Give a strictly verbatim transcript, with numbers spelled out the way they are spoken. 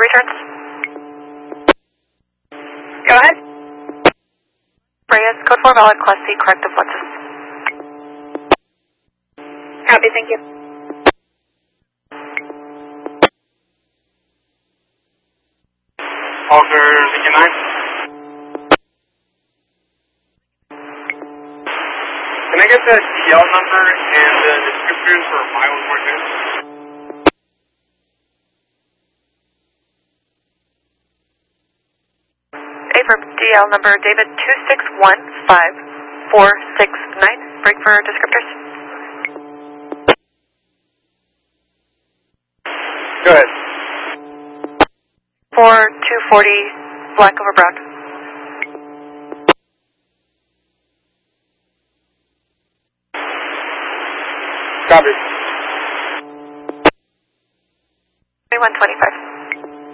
your returns. Go ahead. Reyes, code four valid, class C, corrective lenses. Copy, thank you. Officer Lincoln nine. Can I get the D L number and the descriptors for five one four two? A for D L number David two six one five four six nine. Break for descriptors. Go ahead. four two forty, black over brown. Copy. twenty-one twenty-five.